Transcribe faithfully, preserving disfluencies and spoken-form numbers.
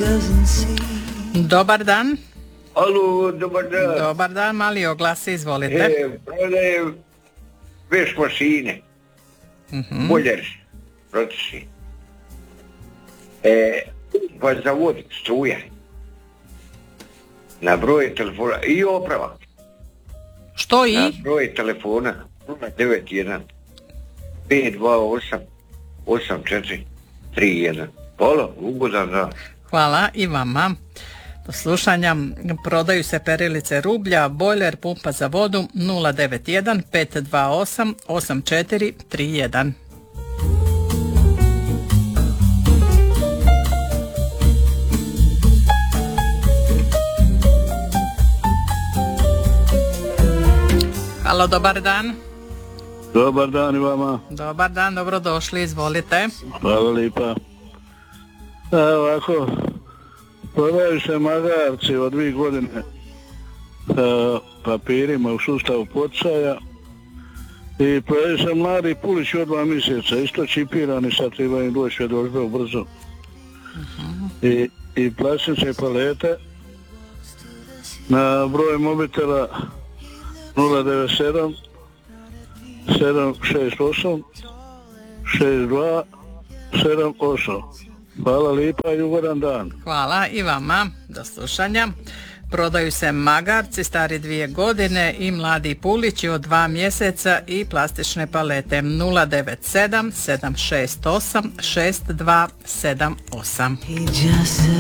Dobar dan. Alo, dobar dan. Dobar dan, mali oglas, izvolite. E, prodajem veš mašine. Mhm. Boljers, procesi. E, pa zavod struja. Na broj telefona i oprava. Što i? Na broj telefona nula devet jedan pet dva osam osam četiri tri jedan. Hvala, ugodan dan. Hvala i vama. Do slušanja. Prodaju se perilice rublja, bojler, pumpa za vodu nula devet jedan pet dva osam osam četiri tri jedan. Halo, dobar dan. Dobar dan i vama. Dobar dan, dobrodošli, izvolite. Hvala lipa. A, ovako, prodaju se magarci od dvije godine sa papirima u sustavu poticaja i prodaju se mladi pulići od dva mjeseca, isto čipirani, sad trebaju doći svjedodžbe brzo. Uh-huh. I, i plastične palete na broj mobitela nula devet sedam sedam šest osam šest dva sedam osam. Hvala lipa i ugodan dan. Hvala i vama. Do slušanja. Prodaju se magarci stari dvije godine i mladi pulići od dva mjeseca i plastične palete nula devet sedam sedam šest osam šest dva sedam osam.